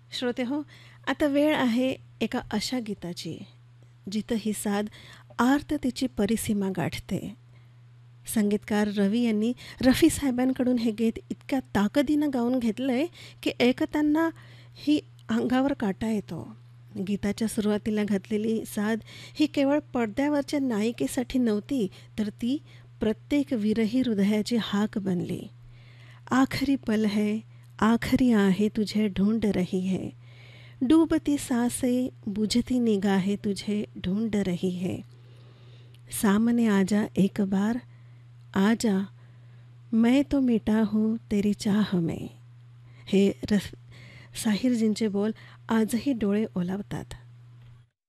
श्रोते हो, आता वेळ आहे एका अशा गीताची जिथं ही साद आर्ततेची परिसीमा गाठते. संगीतकार रफी साहेबांकडून हे गीत इतक्या ताकदीनं गाऊन घेतलंय की ऐकताना ही अंगावर काटा येतो. गीताच्या सुरुवातीला घातलेली साद ही केवळ पडद्यावरच्या नायिकेसाठी नव्हती, तर ती प्रत्येक विरही हृदयाची हाक बनली. आखरी पल है, आखरी आहे तुझे ढूंढ रही है, डूबती सांसें बुझती निगाहें तुझे ढूंढ रही है, सामने आजा एक बार, आजा, मैं तो मिटा हूँ तेरी चाह में. हे साहिरजींचे बोल आजही डोळे ओलावतात.